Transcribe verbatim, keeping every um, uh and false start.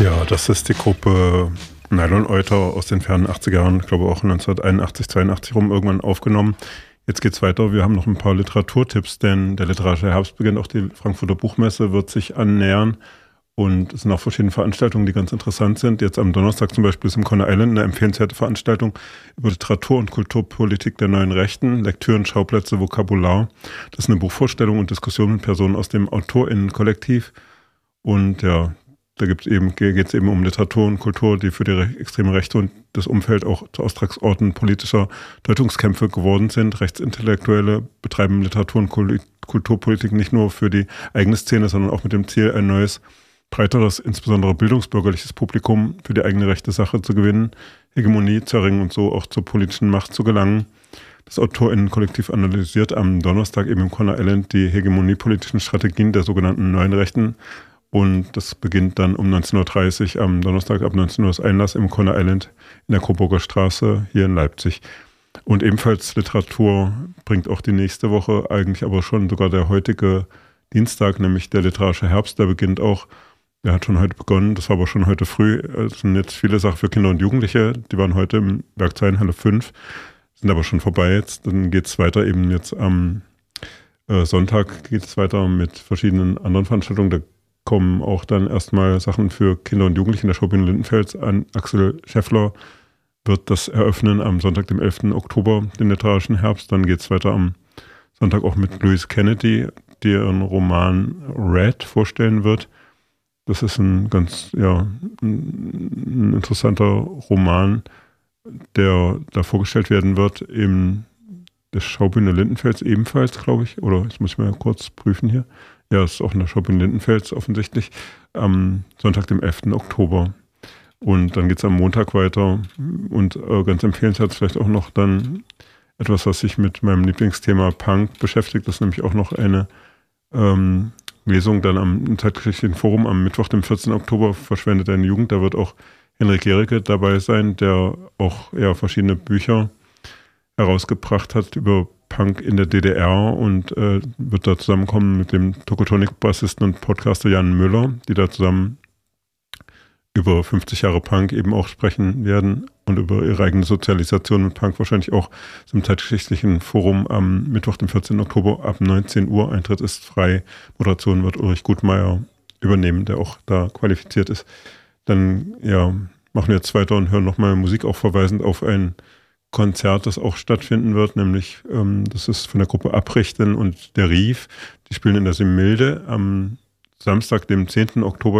Ja, das ist die Gruppe Nylon Euter aus den fernen achtziger Jahren, ich glaube auch neunzehnhunderteinundachtzig, zweiundachtzig rum irgendwann aufgenommen. Jetzt geht's weiter. Wir haben noch ein paar Literaturtipps, denn der literarische Herbst beginnt. Auch die Frankfurter Buchmesse wird sich annähern. Und es sind auch verschiedene Veranstaltungen, die ganz interessant sind. Jetzt am Donnerstag zum Beispiel ist im Conner Island eine empfehlenswerte Veranstaltung über Literatur- und Kulturpolitik der neuen Rechten, Lektüren, Schauplätze, Vokabular. Das ist eine Buchvorstellung und Diskussion mit Personen aus dem AutorInnen-Kollektiv. Und ja, da gibt's eben, geht es eben um Literatur und Kultur, die für die re- extreme Rechte und das Umfeld auch zu Austragsorten politischer Deutungskämpfe geworden sind. Rechtsintellektuelle betreiben Literatur- und Kul- Kulturpolitik nicht nur für die eigene Szene, sondern auch mit dem Ziel, ein neues, breiteres, insbesondere bildungsbürgerliches Publikum für die eigene rechte Sache zu gewinnen, Hegemonie zu erringen und so auch zur politischen Macht zu gelangen. Das AutorInnen-Kollektiv analysiert am Donnerstag eben im Conner Island die hegemoniepolitischen Strategien der sogenannten neuen Rechten. Und das beginnt dann um neunzehn Uhr dreißig am Donnerstag ab neunzehn Uhr das Einlass im Conner Island in der Coburger Straße hier in Leipzig. Und ebenfalls Literatur bringt auch die nächste Woche, eigentlich aber schon sogar der heutige Dienstag, nämlich der literarische Herbst, der beginnt auch, der hat schon heute begonnen, das war aber schon heute früh. Es sind jetzt viele Sachen für Kinder und Jugendliche, die waren heute im Werkzeugenhalle fünf, sind aber schon vorbei jetzt. Dann geht es weiter eben jetzt am äh, Sonntag geht es weiter mit verschiedenen anderen Veranstaltungen. Da kommen auch dann erstmal Sachen für Kinder und Jugendliche in der Schaubühne Lindenfels an. Axel Scheffler wird das eröffnen am Sonntag, dem elften Oktober, den literarischen Herbst. Dann geht es weiter am Sonntag auch mit Louise Kennedy, die ihren Roman Red vorstellen wird. Das ist ein ganz, ja, ein interessanter Roman, der da vorgestellt werden wird im der Schaubühne Lindenfels ebenfalls, glaube ich. Oder jetzt muss ich mal kurz prüfen hier. Ja, es ist auch in der Schaubühne Lindenfels offensichtlich. Am Sonntag, dem elften Oktober. Und dann geht es am Montag weiter. Und äh, ganz empfehlenswert vielleicht auch noch dann etwas, was sich mit meinem Lieblingsthema Punk beschäftigt. Das ist nämlich auch noch eine ähm, Lesung dann am im Zeitgeschichtlichen Forum am Mittwoch, dem vierzehnten Oktober, Verschwendet deine Jugend. Da wird auch Henrik Gericke dabei sein, der auch ja, verschiedene Bücher herausgebracht hat über Punk in der D D R und äh, wird da zusammenkommen mit dem Tokotronic-Bassisten und Podcaster Jan Müller, die da zusammen über fünfzig Jahre Punk eben auch sprechen werden und über ihre eigene Sozialisation mit Punk wahrscheinlich auch im Zeitgeschichtlichen Forum am Mittwoch, dem vierzehnten Oktober ab neunzehn Uhr. Eintritt ist frei. Moderation wird Ulrich Gutmeier übernehmen, der auch da qualifiziert ist. Dann ja, machen wir jetzt weiter und hören nochmal Musik, auch verweisend auf ein Konzert, das auch stattfinden wird, nämlich ähm, das ist von der Gruppe Abrichten und der Rief. Die spielen in der Similde am Samstag, dem zehnten Oktober